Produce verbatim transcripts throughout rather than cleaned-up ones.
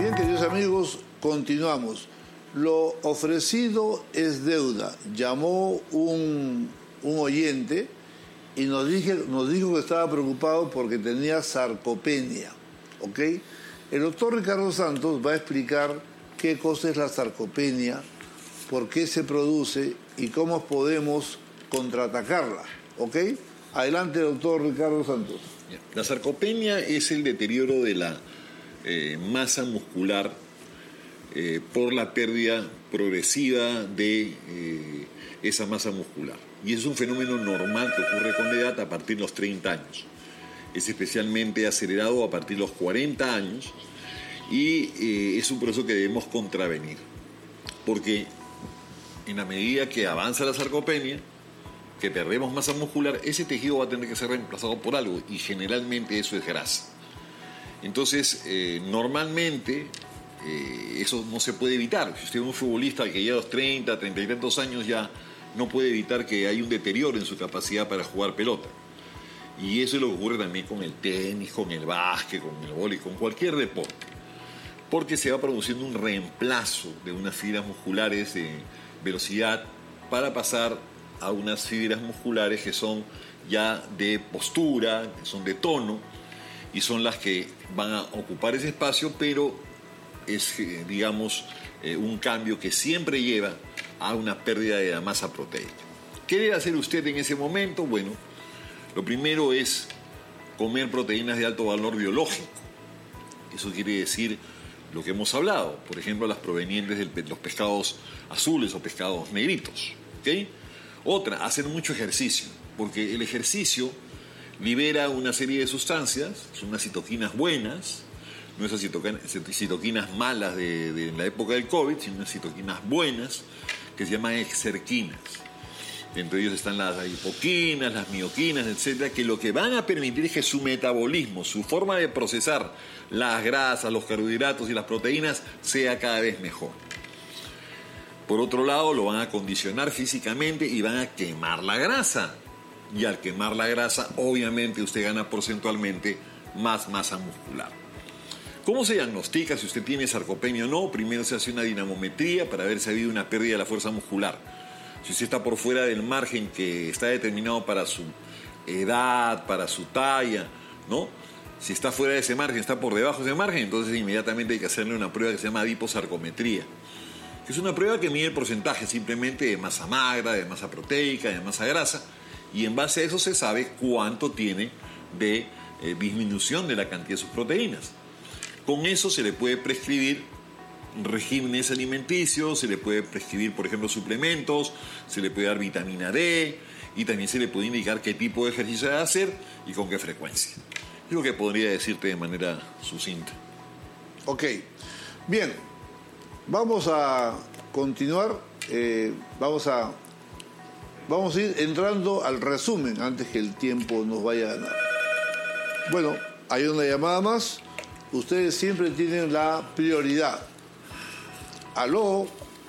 Bien, queridos amigos, continuamos. Lo ofrecido es deuda. Llamó un, un oyente y nos, dije, nos dijo que estaba preocupado porque tenía sarcopenia. ¿Ok? El doctor Ricardo Santos va a explicar qué cosa es la sarcopenia, por qué se produce y cómo podemos contraatacarla. ¿Ok? Adelante, doctor Ricardo Santos. La sarcopenia es el deterioro de la eh, masa muscular eh, por la pérdida progresiva de eh, esa masa muscular. Y es un fenómeno normal que ocurre con la edad a partir de los treinta años. Es especialmente acelerado a partir de los cuarenta años y eh, es un proceso que debemos contravenir. Porque en la medida que avanza la sarcopenia, que perdemos masa muscular, ese tejido va a tener que ser reemplazado por algo y generalmente eso es grasa. Entonces, eh, normalmente eh, eso no se puede evitar. Si usted es un futbolista que ya a los treinta, treinta y tantos años ya no puede evitar que haya un deterioro en su capacidad para jugar pelota. Y eso es lo que ocurre también con el tenis, con el básquet, con el vóley, con cualquier deporte. Porque se va produciendo un reemplazo de unas fibras musculares de velocidad para pasar a unas fibras musculares que son ya de postura, que son de tono, y son las que van a ocupar ese espacio, pero es, digamos, eh, un cambio que siempre lleva a una pérdida de la masa proteica. ¿Qué debe hacer usted en ese momento? Bueno, lo primero es comer proteínas de alto valor biológico. Eso quiere decir lo que hemos hablado, por ejemplo, las provenientes de los pescados azules o pescados negritos, ¿ok? Otra, hacer mucho ejercicio, porque el ejercicio libera una serie de sustancias, son unas citoquinas buenas, no esas citoquinas malas de, de la época del COVID, sino unas citoquinas buenas que se llaman exerquinas. Entre ellos están las hipoquinas, las mioquinas, etcétera, que lo que van a permitir es que su metabolismo, su forma de procesar las grasas, los carbohidratos y las proteínas sea cada vez mejor. Por otro lado, lo van a condicionar físicamente y van a quemar la grasa. Y al quemar la grasa, obviamente usted gana porcentualmente más masa muscular. ¿Cómo se diagnostica si usted tiene sarcopenia o no? Primero se hace una dinamometría para ver si ha habido una pérdida de la fuerza muscular. Si usted está por fuera del margen que está determinado para su edad, para su talla, ¿no? Si está fuera de ese margen, está por debajo de ese margen, entonces inmediatamente hay que hacerle una prueba que se llama adiposarcometría. Es una prueba que mide el porcentaje simplemente de masa magra, de masa proteica, de masa grasa, y en base a eso se sabe cuánto tiene de eh, disminución de la cantidad de sus proteínas. Con eso se le puede prescribir regímenes alimenticios, se le puede prescribir, por ejemplo, suplementos, se le puede dar vitamina D y también se le puede indicar qué tipo de ejercicio debe hacer y con qué frecuencia. Es lo que podría decirte de manera sucinta. Ok, bien. Vamos a continuar, eh, vamos a, vamos a ir entrando al resumen antes que el tiempo nos vaya a ganar. Bueno, hay una llamada más. Ustedes siempre tienen la prioridad. Aló.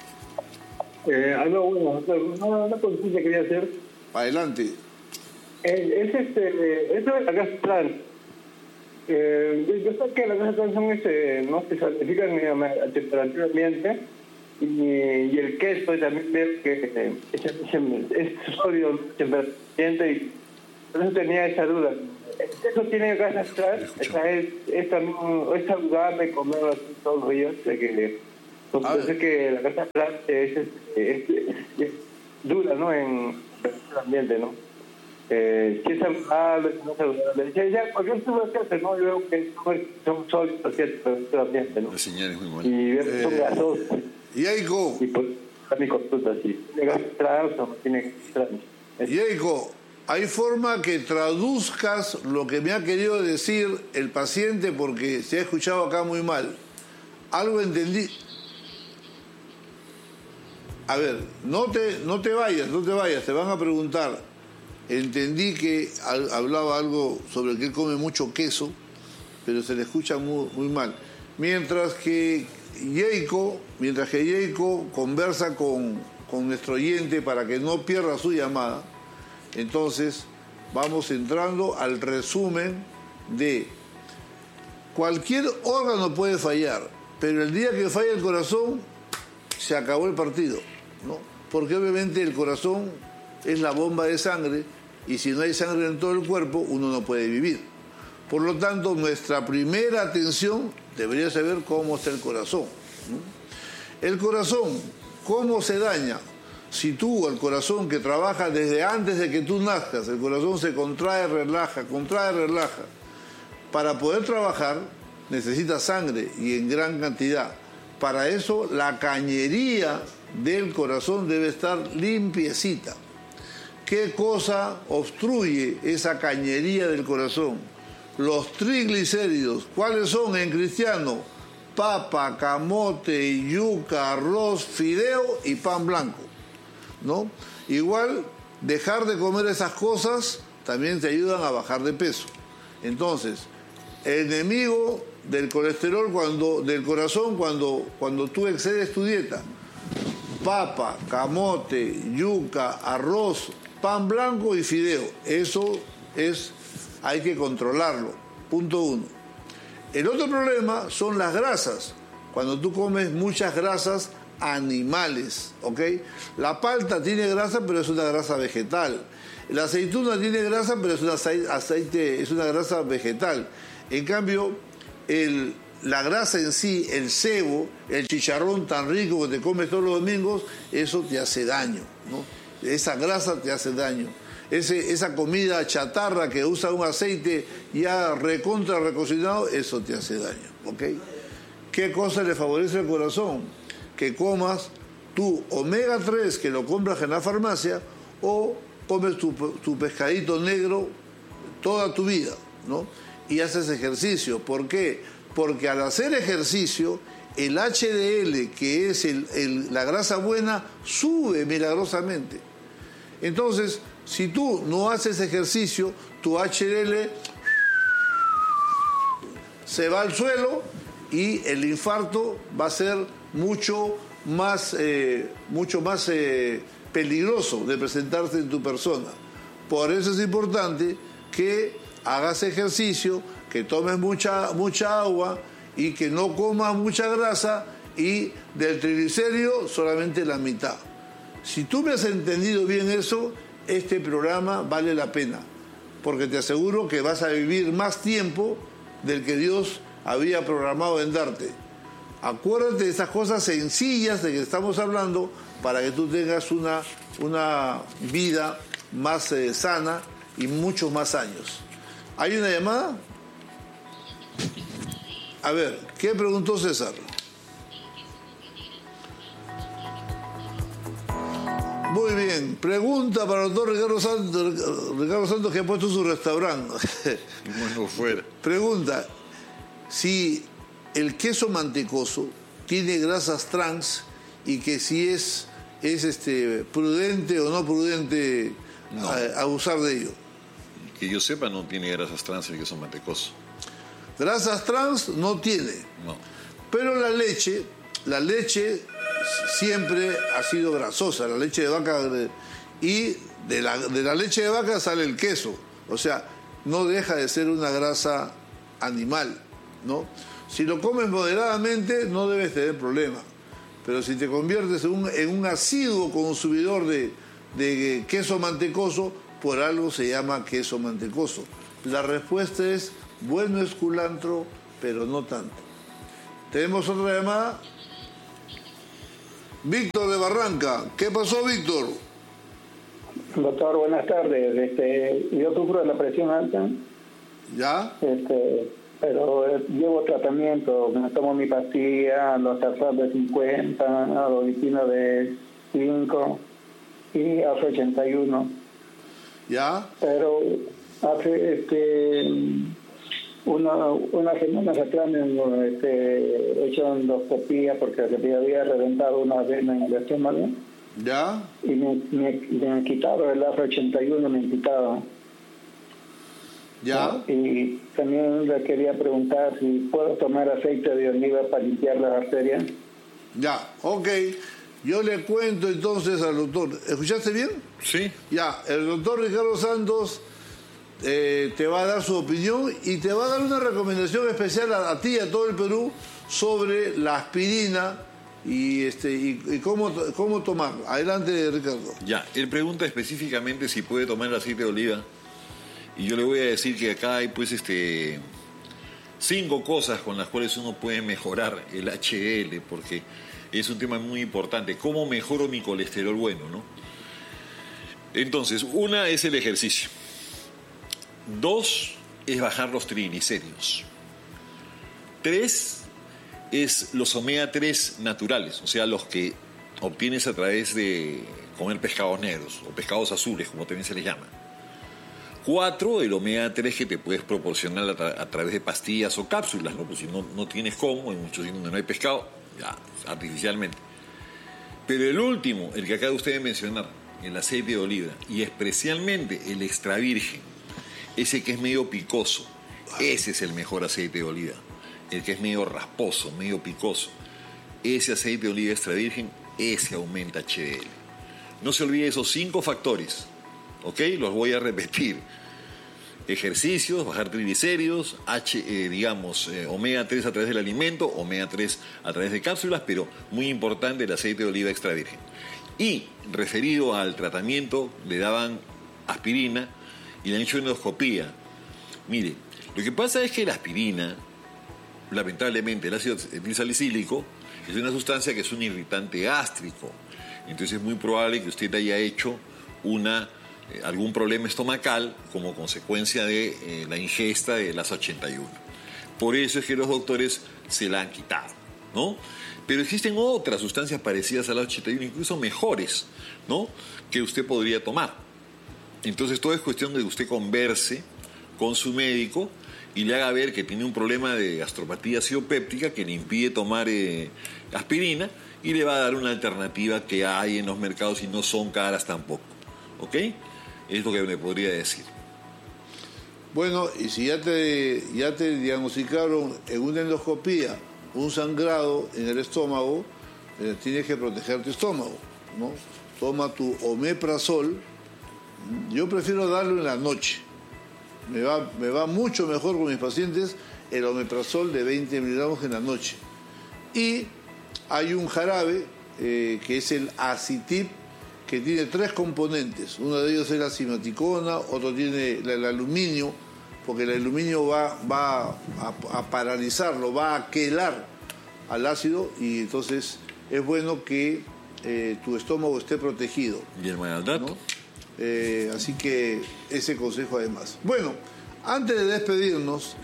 Eh, aló, bueno, una, una consulta quería hacer. Adelante. Eh, es este, eso de la casa trans. Eh, yo sé que las casas trans son este, no se certifican ni a temperatura ambiente y, y el queso también veo que eh, es, es sodio temperatura ambiente y por eso tenía esa duda. ¿Eso tiene casas trans? Esa es, es, también, es saludable comerlo así todos los días, de que yo sé que la casa trans es, es, es, es, es dura, ¿no? En el ambiente, ¿no? Eh, si es saludable, si no es saludable. Ya, ya cualquier estudio que hace, ¿no? Yo veo que son sólidos, ¿cierto? Pero el ambiente, ¿no? La señal es muy buena. Y veo que son gasosos. Yeiko. Y por mi consulta, sí. ¿Tiene gas trans o no tiene trans? Yeiko, ¿hay forma que traduzcas lo que me ha querido decir el paciente? Porque se ha escuchado acá muy mal. Algo entendí. A ver, no te, no te vayas, no te vayas, te van a preguntar. Entendí que hablaba algo sobre que él come mucho queso, pero se le escucha muy, muy mal. Mientras que Yeiko, mientras que Yeiko conversa con, con nuestro oyente para que no pierda su llamada, entonces vamos entrando al resumen de cualquier órgano puede fallar, pero el día que falla el corazón, se acabó el partido, ¿no? Porque obviamente el corazón es la bomba de sangre y si no hay sangre en todo el cuerpo, uno no puede vivir. Por lo tanto, nuestra primera atención debería saber cómo está el corazón, ¿no? El corazón, ¿cómo se daña? Si tú, el corazón que trabaja desde antes de que tú nazcas, el corazón se contrae, relaja, contrae, relaja. Para poder trabajar necesita sangre y en gran cantidad. Para eso la cañería del corazón debe estar limpiecita. ¿Qué cosa obstruye esa cañería del corazón? Los triglicéridos. ¿Cuáles son en cristiano? Papa, camote, yuca, arroz, fideo y pan blanco, ¿no? Igual, dejar de comer esas cosas también te ayudan a bajar de peso. Entonces, el enemigo del colesterol, cuando, del corazón, cuando, cuando tú excedes tu dieta, papa, camote, yuca, arroz, pan blanco y fideo. Eso es, hay que controlarlo. Punto uno. El otro problema son las grasas. Cuando tú comes muchas grasas animales, ¿ok? La palta tiene grasa, pero es una grasa vegetal. La aceituna tiene grasa, pero es una aceite, es una grasa vegetal. En cambio, el, la grasa en sí, el cebo, el chicharrón tan rico que te comes todos los domingos, eso te hace daño, ¿no? Esa grasa te hace daño. Ese, esa comida chatarra que usa un aceite ya recontra recocinado, eso te hace daño, ¿ok? ¿Qué cosa le favorece al corazón? Que comas tu omega tres, que lo compras en la farmacia, o comes tu, tu pescadito negro toda tu vida, ¿no? Y haces ejercicio. ¿Por qué? Porque al hacer ejercicio, el H D L, que es el, el, la grasa buena, sube milagrosamente. Entonces, si tú no haces ejercicio, tu H D L se va al suelo y el infarto va a ser mucho más, eh, mucho más eh, peligroso de presentarse en tu persona. Por eso es importante que hagas ejercicio, que tomes mucha, mucha agua y que no comas mucha grasa y del triglicérido solamente la mitad. Si tú me has entendido bien eso, este programa vale la pena, porque te aseguro que vas a vivir más tiempo del que Dios había programado en darte. Acuérdate de esas cosas sencillas de que estamos hablando para que tú tengas una, una vida más eh, sana y muchos más años. ¿Hay una llamada? A ver, ¿qué preguntó César? Muy bien. Pregunta para el doctor Ricardo Santos, Ricardo Santos, que ha puesto su restaurante. Bueno, fuera. Pregunta, si el queso mantecoso tiene grasas trans y que si es, es este, prudente o no prudente no. a, abusar de ello. Que yo sepa, no tiene grasas trans el queso mantecoso. Grasas trans no tiene. No. Pero la leche, la leche siempre ha sido grasosa, la leche de vaca, y de la, de la leche de vaca sale el queso. O sea, no deja de ser una grasa animal, ¿no? Si lo comes moderadamente, no debes tener problema. Pero si te conviertes en un, en un asiduo consumidor de, de queso mantecoso, por algo se llama queso mantecoso. La respuesta es, bueno es culantro, pero no tanto. ¿Tenemos otra llamada? Víctor de Barranca. ¿Qué pasó, Víctor? Doctor, buenas tardes. Este, yo sufro de la presión alta. ¿Ya? Este, pero eh, llevo tratamiento. Me tomo mi pastilla, los Tarzan de cincuenta, la Dovitina de cinco y hace ochenta y uno. ¿Ya? Pero hace este una unas semanas atrás me este, he hecho endoscopía porque se me había reventado una vena en el estómago. ¿Ya? Y me, me, me han quitado el A F ochenta y uno, me han quitado. ¿Ya? Y también le quería preguntar si puedo tomar aceite de oliva para limpiar las arterias. Ya, ok. Yo le cuento entonces al doctor. ¿Escuchaste bien? Sí. Ya, el doctor Ricardo Santos eh, te va a dar su opinión y te va a dar una recomendación especial a, a ti y a todo el Perú sobre la aspirina y este y, y cómo, cómo tomar. Adelante, Ricardo. Ya, él pregunta específicamente si puede tomar el aceite de oliva y yo le voy a decir que acá hay pues este cinco cosas con las cuales uno puede mejorar el H D L, porque es un tema muy importante. ¿Cómo mejoro mi colesterol bueno, no? Entonces, una es el ejercicio. Dos es bajar los triglicéridos. Tres es los omega tres naturales, o sea, los que obtienes a través de comer pescados negros o pescados azules, como también se les llama. Cuatro, el omega tres que te puedes proporcionar a, tra- a través de pastillas o cápsulas, ¿no? Pues si no, no tienes cómo, en muchos sitios donde no hay pescado, ya, artificialmente. Pero el último, el que acaba usted de mencionar, el aceite de oliva, y especialmente el extra virgen, ese que es medio picoso, ese es el mejor aceite de oliva. El que es medio rasposo, medio picoso, ese aceite de oliva extra virgen, ese aumenta H D L. No se olvide esos cinco factores, ¿ok? Los voy a repetir. Ejercicios, bajar triglicéridos, H, eh, digamos, eh, omega tres a través del alimento, omega tres a través de cápsulas, pero muy importante el aceite de oliva extra virgen. Y referido al tratamiento, le daban aspirina y le han hecho endoscopía. Mire, lo que pasa es que la aspirina, lamentablemente el ácido etilsalicílico, es una sustancia que es un irritante gástrico. Entonces es muy probable que usted haya hecho una, eh, algún problema estomacal como consecuencia de eh, la ingesta de las ochenta y uno. Por eso es que los doctores se la han quitado, ¿no? Pero existen otras sustancias parecidas a la ochenta y uno, incluso mejores, ¿no?, que usted podría tomar. Entonces todo es cuestión de que usted converse con su médico y le haga ver que tiene un problema de gastropatía acidopéptica que le impide tomar eh, aspirina y le va a dar una alternativa que hay en los mercados y no son caras tampoco. ¿Ok? Es lo que me podría decir. Bueno, y si ya te, ya te diagnosticaron en una endoscopía un sangrado en el estómago, eh, tienes que proteger tu estómago, ¿no? Toma tu omeprazol. Yo prefiero darlo en la noche. Me va, me va mucho mejor con mis pacientes el omeprazol de veinte miligramos en la noche. Y hay un jarabe eh, que es el Acitip, que tiene tres componentes. Uno de ellos es la simaticona, otro tiene el, el aluminio, porque el aluminio va, va a, a paralizarlo, va a quelar al ácido, y entonces es bueno que eh, tu estómago esté protegido. Y el maldato. ¿No? Eh, así que ese consejo además. Bueno, antes de despedirnos,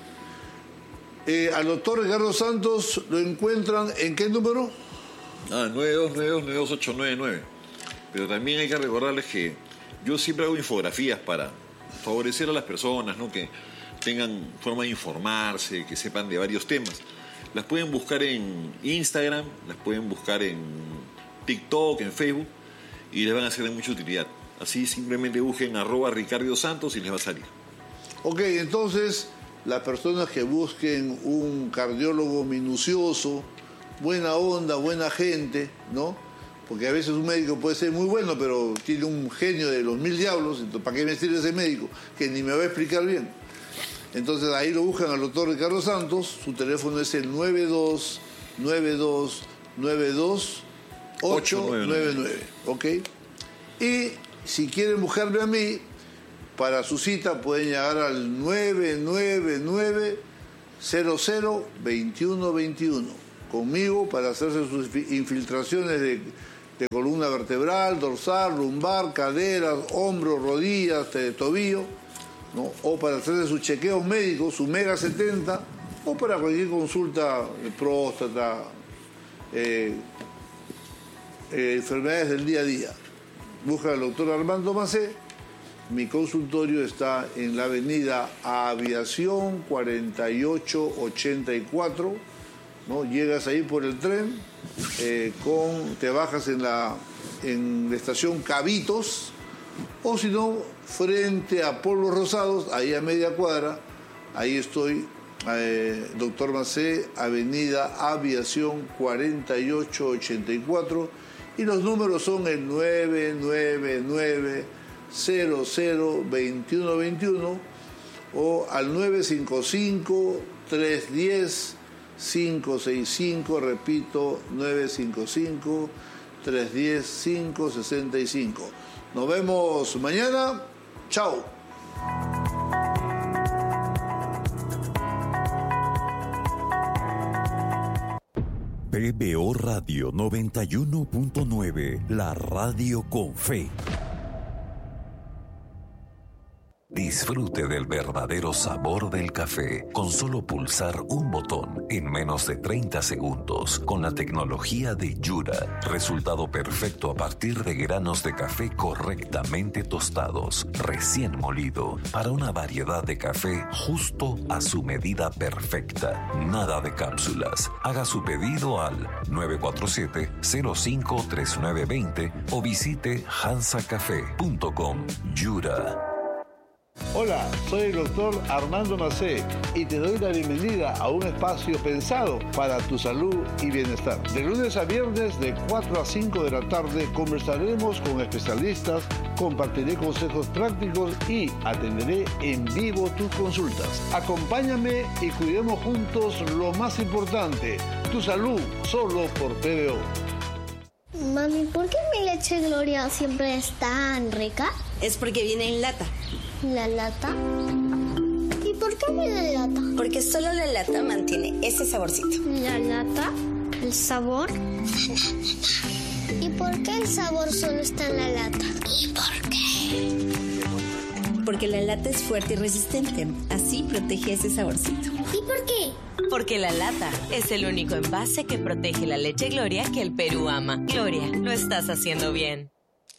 eh, al doctor Ricardo Santos lo encuentran ¿en qué número? Ah, nueve dos nueve dos nueve dos ocho nueve nueve. Pero también hay que recordarles que yo siempre hago infografías para favorecer a las personas, ¿no?, que tengan forma de informarse, que sepan de varios temas. Las pueden buscar en Instagram, las pueden buscar en TikTok, en Facebook, y les van a ser de mucha utilidad. Así simplemente busquen arroba Ricardo Santos y les va a salir. Ok, entonces las personas que busquen un cardiólogo minucioso, buena onda, buena gente, ¿no? Porque a veces un médico puede ser muy bueno, pero tiene un genio de los mil diablos, entonces ¿para qué me sirve ese médico? Que ni me va a explicar bien. Entonces ahí lo buscan al doctor Ricardo Santos, su teléfono es el nueve dos nueve dos nueve dos ocho nueve nueve, ¿ok? Y si quieren buscarme a mí, para su cita pueden llegar al nueve nueve nueve cero cero veintiuno veintiuno, conmigo para hacerse sus infiltraciones de, de columna vertebral, dorsal, lumbar, caderas, hombros, rodillas, de tobillo, ¿no? O para hacerse sus chequeos médicos, su Mega setenta, o para cualquier consulta de próstata, eh, eh, enfermedades del día a día. Busca al doctor Armando Macé. Mi consultorio está en la avenida Aviación cuarenta y ocho ochenta y cuatro, ¿no? Llegas ahí por el tren, eh, con, te bajas en la, en la estación Cabitos, o si no, frente a Polvos Rosados, ahí a media cuadra, ahí estoy, eh, doctor Macé, avenida Aviación cuarenta y ocho ochenta y cuatro, y los números son el nueve nueve nueve cero cero veintiuno veintiuno o al nueve cinco cinco, tres uno cero, cinco seis cinco, repito, nueve cinco cinco, tres uno cero, cinco seis cinco. Nos vemos mañana. Chao. P B O Radio noventa y uno punto nueve, la radio con fe. Disfrute del verdadero sabor del café con solo pulsar un botón en menos de treinta segundos con la tecnología de Yura. Resultado perfecto a partir de granos de café correctamente tostados, recién molido, para una variedad de café justo a su medida perfecta. Nada de cápsulas. Haga su pedido al nueve cuatro siete, cero cinco tres nueve dos cero o visite hansa café punto com. Yura. Hola, soy el doctor Armando Macé y te doy la bienvenida a un espacio pensado para tu salud y bienestar. De lunes a viernes de cuatro a cinco de la tarde conversaremos con especialistas, compartiré consejos prácticos y atenderé en vivo tus consultas. Acompáñame y cuidemos juntos lo más importante, tu salud, solo por P B O. Mami, ¿por qué mi leche Gloria siempre es tan rica? Es porque viene en lata. ¿La lata? ¿Y por qué viene en lata? Porque solo la lata mantiene ese saborcito. ¿La lata? ¿El sabor? ¿Y por qué el sabor solo está en la lata? ¿Y por qué? Porque la lata es fuerte y resistente. Así protege ese saborcito. ¿Y por qué? Porque la lata es el único envase que protege la leche Gloria que el Perú ama. Gloria, lo estás haciendo bien.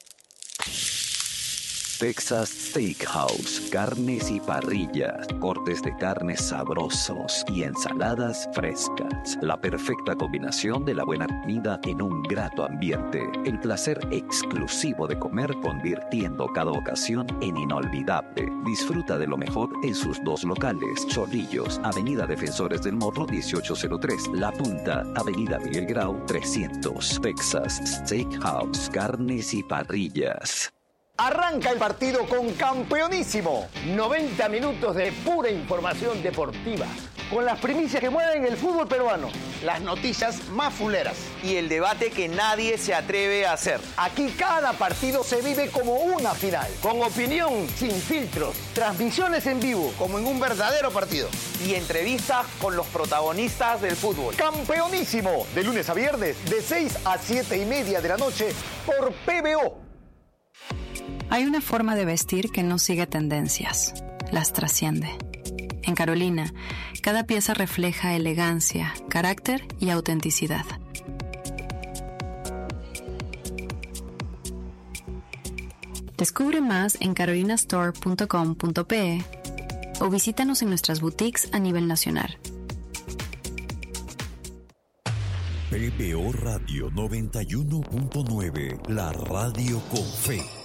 Texas Steakhouse, carnes y parrillas, cortes de carnes sabrosos y ensaladas frescas. La perfecta combinación de la buena comida en un grato ambiente. El placer exclusivo de comer convirtiendo cada ocasión en inolvidable. Disfruta de lo mejor en sus dos locales. Chorrillos, Avenida Defensores del Morro dieciocho cero tres. La Punta, Avenida Miguel Grau trescientos. Texas Steakhouse, carnes y parrillas. Arranca el partido con Campeonísimo. noventa minutos de pura información deportiva. Con las primicias que mueven el fútbol peruano. Las noticias más fuleras. Y el debate que nadie se atreve a hacer. Aquí cada partido se vive como una final. Con opinión sin filtros. Transmisiones en vivo. Como en un verdadero partido. Y entrevistas con los protagonistas del fútbol. Campeonísimo. De lunes a viernes, de seis a siete y media de la noche por P B O. Hay una forma de vestir que no sigue tendencias, las trasciende. En Carolina, cada pieza refleja elegancia, carácter y autenticidad. Descubre más en carolina store punto com punto pe o visítanos en nuestras boutiques a nivel nacional. P B O Radio noventa y uno punto nueve, la radio con fe.